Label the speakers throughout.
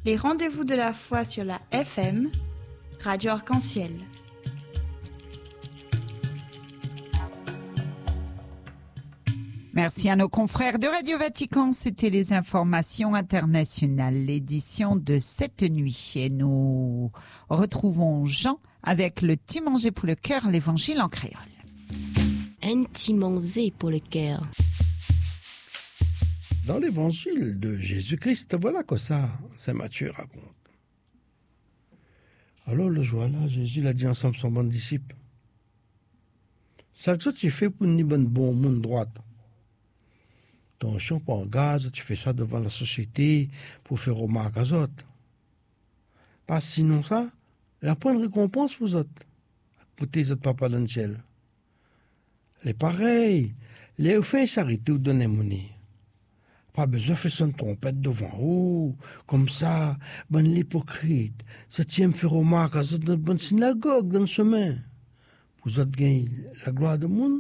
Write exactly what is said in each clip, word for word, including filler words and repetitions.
Speaker 1: Les rendez-vous de la foi sur la F M, Radio Arc-en-Ciel.
Speaker 2: Merci à nos confrères de Radio Vatican. C'était les informations internationales, l'édition de cette nuit. Et nous retrouvons Jean avec le Ti manger pour le cœur, l'évangile en créole.
Speaker 3: Un ti manger pour le cœur.
Speaker 4: Dans l'évangile de Jésus-Christ, voilà que ça, Saint Matthieu raconte. Alors le jour-là, Jésus l'a dit ensemble son bon disciple. Ça que ça tu fais pour une bonne bon monde droite. Ton champ en gaz, tu fais ça devant la société pour faire remarque aux autres. Parce que sinon ça, il y a pas de récompense pour vous autres. Pour tes autres papas dans le ciel. Les pareils, les fait charité ou donner monnaie. Pas besoin de faire son trompette devant vous, comme ça, bonne l'hypocrite. Ça tient faire remarque à cette bonne synagogue dans le chemin. Pour vous autres gagner la gloire du monde.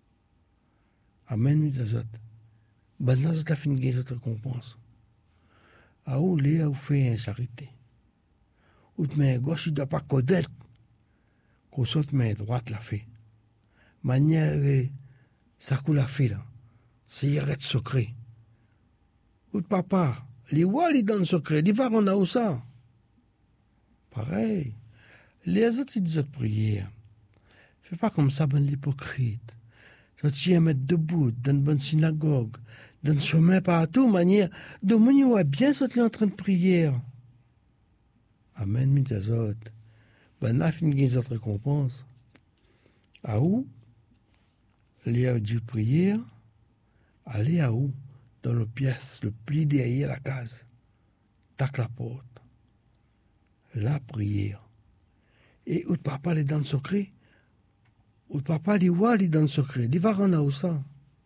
Speaker 4: Amen, mes autres. Ben là, ça fait une guerre de récompense. À où les a fait une charité. Ou de main gauche, il ne doit pas connaître qu'au saut de main droite l'a fait. Manière, ça coule la fait là. C'est y arrête secret. Ou de papa, les rois, ils donnent secret, les varons a où ça. Pareil. Les autres, ils disent prière. Fais pas comme ça, ben l'hypocrite. Ça tient à mettre debout dans une bonne synagogue, dans le chemin partout, manière de mon a bien sauté en train de prier. Amen, mes autres. Ben là, fin de autres récompenses. À où? Les a dû prier. Aller à où? Dans le pièce, le pli derrière la case. Tac la porte. La prière. Et où papa les dans le secret? Où papa les voit les dans le secret? Les va rendre où ça?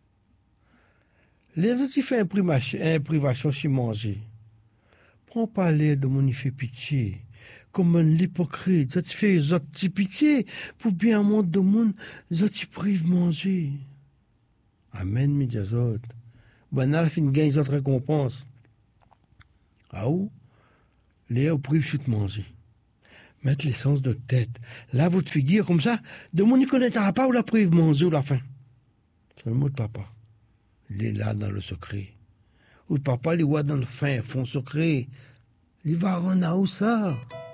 Speaker 4: Les autres, ils font une privation si manger. Prends pas l'air de mon y fait pitié. Comme un l'hypocrite. Ça te fait les autres petits pitié. Pour bien un monde de monde, les autres, ils privent manger. Amen, mes autres. Ben, là, la fin de gagne les autres récompenses. Ah où? Les autres privent de manger. Mettre l'essence de tête. Là, votre figure comme ça, de monde n'y connaîtra pas où la prive manger ou la faim. C'est le mot de papa. Il est là dans le secret. Ou papa, il voit dans le fin fond secret. Il va rendre à où ça?